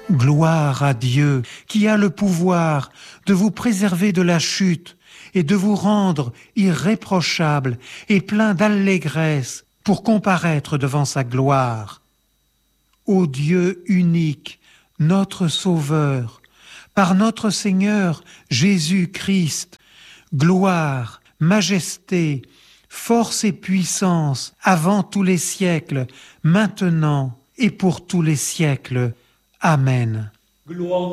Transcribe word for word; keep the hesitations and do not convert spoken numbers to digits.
Gloire à Dieu qui a le pouvoir de vous préserver de la chute et de vous rendre irréprochable et plein d'allégresse pour comparaître devant sa gloire. Ô Dieu unique, notre Sauveur, par notre Seigneur Jésus-Christ, gloire, majesté, force et puissance avant tous les siècles, maintenant et pour tous les siècles. Amen. Gloire